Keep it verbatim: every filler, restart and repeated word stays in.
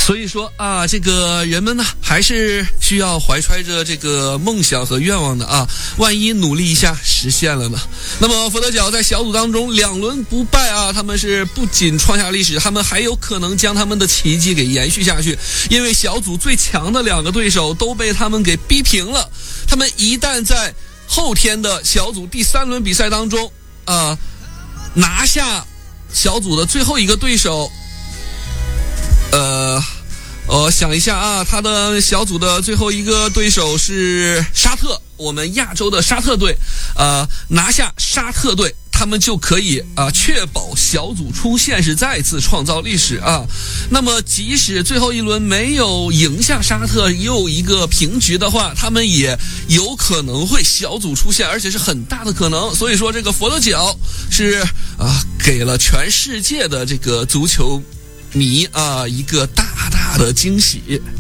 所以说啊，这个人们呢还是需要怀揣着这个梦想和愿望的啊，万一努力一下实现了呢？那么佛得角在小组当中两轮不败啊，他们是不仅创下历史，他们还有可能将他们的奇迹给延续下去，因为小组最强的两个对手都被他们给逼平了。他们一旦在后天的小组第三轮比赛当中啊拿下小组的最后一个对手，呃呃，想一下啊，他的小组的最后一个对手是沙特，我们亚洲的沙特队，呃，拿下沙特队，他们就可以啊、呃、确保小组出线，是再次创造历史啊。那么即使最后一轮没有赢下沙特，又一个平局的话，他们也有可能会小组出线，而且是很大的可能。所以说这个佛得角是啊给了全世界的这个足球迷啊一个大大的惊喜。